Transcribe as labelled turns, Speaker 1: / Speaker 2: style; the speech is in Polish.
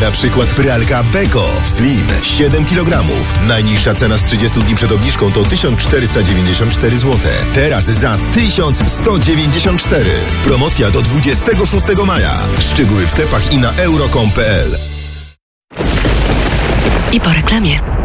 Speaker 1: Na przykład pralka Beko Slim 7 kg. Najniższa cena z 30 dni przed obniżką to 1494 zł. Teraz za 1194. Promocja do 26 maja. Szczegóły w sklepach i na euro.com.pl.
Speaker 2: I po reklamie.